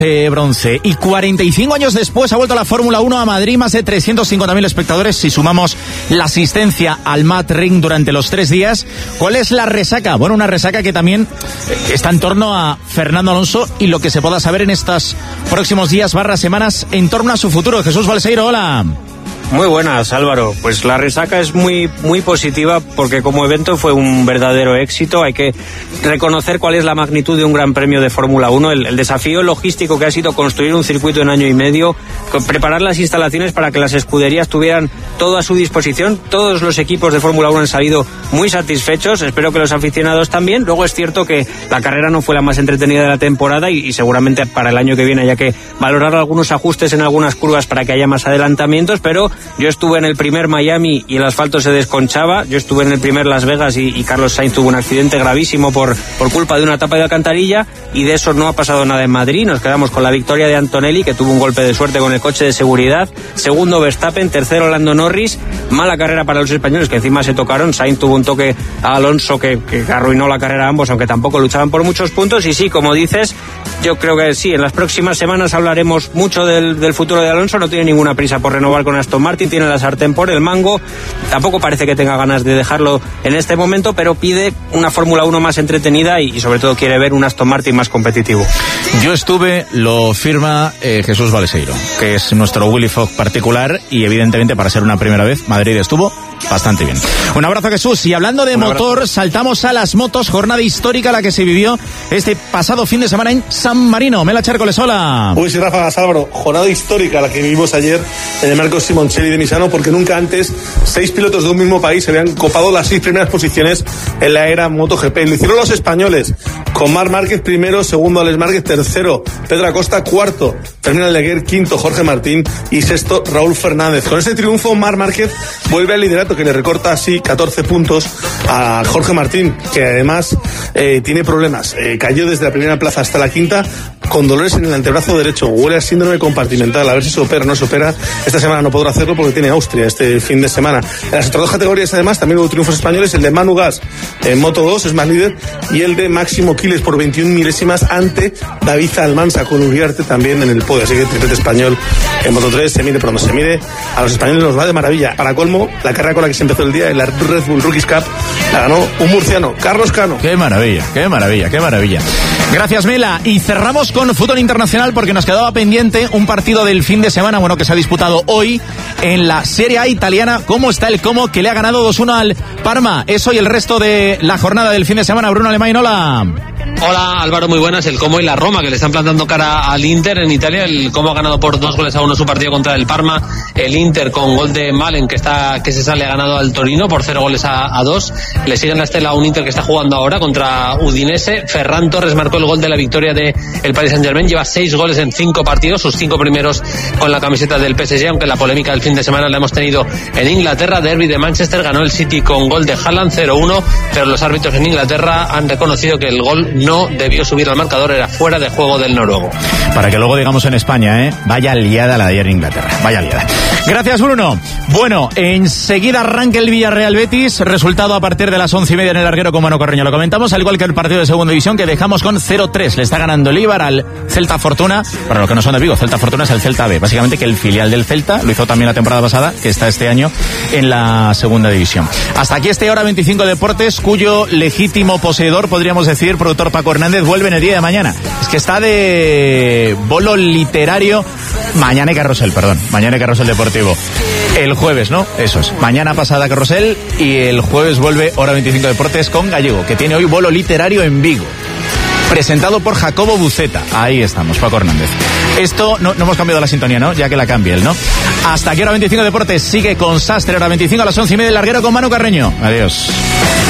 bronce. Y 45 años después ha vuelto la Fórmula 1 a Madrid, más de 350.000 espectadores si sumamos la asistencia al Mat Ring durante los 3 días. ¿Cuál es la resaca? Bueno, una resaca que también está en torno a Fernando Alonso y lo que se pueda saber en estos próximos días / semanas en torno a su futuro. Jesús Balseiro, hola. Muy buenas, Álvaro. Pues la resaca es muy positiva porque como evento fue un verdadero éxito. Hay que reconocer cuál es la magnitud de un gran premio de Fórmula 1, el desafío logístico que ha sido construir un circuito en año y medio, preparar las instalaciones para que las escuderías tuvieran todo a su disposición. Todos los equipos de Fórmula 1 han salido muy satisfechos, espero que los aficionados también. Luego es cierto que la carrera no fue la más entretenida de la temporada y seguramente para el año que viene haya que valorar algunos ajustes en algunas curvas para que haya más adelantamientos, pero yo estuve en el primer Miami y el asfalto se desconchaba. Yo estuve en el primer Las Vegas y Carlos Sainz tuvo un accidente gravísimo por culpa de una tapa de alcantarilla, y de eso no ha pasado nada en Madrid. Nos quedamos con la victoria de Antonelli, que tuvo un golpe de suerte con el coche de seguridad. Segundo Verstappen, tercero Lando Norris. Mala carrera para los españoles, que encima se tocaron. Sainz tuvo un toque a Alonso que arruinó la carrera a ambos, aunque tampoco luchaban por muchos puntos. Y sí, como dices, yo creo que sí, en las próximas semanas hablaremos mucho del futuro de Alonso. No tiene ninguna prisa por renovar con Aston Martin, tiene la sartén por el mango, tampoco parece que tenga ganas de dejarlo en este momento, pero pide una Fórmula 1 más entretenida y sobre todo quiere ver un Aston Martin más competitivo. Yo estuve, lo firma Jesús Balseiro, que es nuestro Willy Fogg particular, y evidentemente para ser una primera vez, Madrid estuvo bastante bien. Un abrazo, Jesús. Y hablando de motor, saltamos a las motos, jornada histórica la que se vivió este pasado fin de semana en San Marino. Mela Chércoles, hola. Uy, sí, Rafa, Álvaro, jornada histórica la que vivimos ayer en el Marco Simoncelli de Misano, porque nunca antes 6 pilotos de un mismo país habían copado las 6 primeras posiciones en la era MotoGP. Lo hicieron los españoles, con Marc Márquez primero, segundo Alex Márquez, tercero Pedro Acosta, cuarto Fermín Aldeguer, quinto Jorge Martín y sexto Raúl Fernández. Con este triunfo Marc Márquez vuelve al liderato, que le recorta así 14 puntos a Jorge Martín, que además tiene problemas. Cayó desde la primera plaza hasta la quinta con dolores en el antebrazo derecho. Huele a síndrome compartimental. A ver si se opera o no se opera. Esta semana no podrá hacerlo porque tiene Austria este fin de semana. En las otras 2 categorías, además, también hubo triunfos españoles. El de Manu Gas en Moto 2 es más líder, y el de Máximo Quiles por 21 milésimas ante David Almansa con Uriarte también en el podio. Así que triplete español en Moto 3. Se mide por donde se mide. A los españoles nos va de maravilla. Para colmo, la carrera con la que se empezó el día en la Red Bull Rookies Cup la ganó un murciano, Carlos Cano. Qué maravilla, qué maravilla, qué maravilla. Gracias, Mela. Y cerramos con fútbol internacional porque nos quedaba pendiente un partido del fin de semana, bueno, que se ha disputado hoy en la Serie A italiana. ¿Cómo está el Como, que le ha ganado 2-1 al Parma? Eso y el resto de la jornada del fin de semana. Bruno Alemán, hola. Hola, Álvaro, muy buenas. El Como y la Roma, que le están plantando cara al Inter en Italia. El Como ha ganado por 2-1 su partido contra el Parma. El Inter, con gol de Malen, que se sale, ha ganado al Torino por 0-2. Le sigue en la estela un Inter que está jugando ahora contra Udinese. Ferran Torres marcó el gol de la victoria de el Paris Saint-Germain. Lleva 6 goles en 5 partidos, sus 5 primeros con la camiseta del PSG, aunque la polémica del fin de semana la hemos tenido en Inglaterra. Derby de Manchester, ganó el City con gol de Haaland 0-1, pero los árbitros en Inglaterra han reconocido que el gol no debió subir al marcador, era fuera de juego del noruego. Para que luego digamos en España, vaya liada la de ayer en Inglaterra, vaya liada. Gracias, Bruno. Bueno, enseguida arranca el Villarreal Betis, resultado a partir de las 11:30 en el Larguero con Manu Carreño. Lo comentamos, al igual que el partido de segunda división, que dejamos con 0-3. Le está ganando el Eibar al Celta Fortuna. Para los que no son de Vigo, Celta Fortuna es el Celta B, básicamente, que el filial del Celta, lo hizo también la temporada pasada, que está este año en la segunda división. Hasta aquí este Hora 25 Deportes, cuyo legítimo poseedor, podríamos decir, productor Paco Hernández, vuelve en el día de mañana. Es que está de bolo literario. Mañana hay carrusel deportivo. El jueves, ¿no? Eso es. Mañana pasada carrusel y el jueves vuelve Hora 25 Deportes con Gallego, que tiene hoy bolo literario en Vigo. Presentado por Jacobo Buceta. Ahí estamos, Paco Hernández. Esto, no hemos cambiado la sintonía, ¿no? Ya que la cambie él, ¿no? Hasta aquí Hora 25 Deportes. Sigue con Sastre, Hora 25 a las 11:30 del Larguero con Manu Carreño. Adiós.